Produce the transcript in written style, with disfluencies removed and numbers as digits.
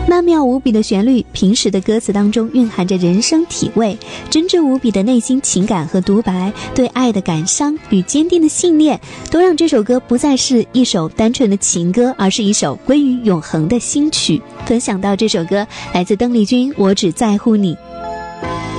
曼妙无比的旋律，平实的歌词当中蕴含着人生体味，真挚无比的内心情感和独白，对爱的感伤与坚定的信念，都让这首歌不再是一首单纯的情歌，而是一首归于永恒的新曲。分享到这首歌来自邓丽君《我只在乎你》。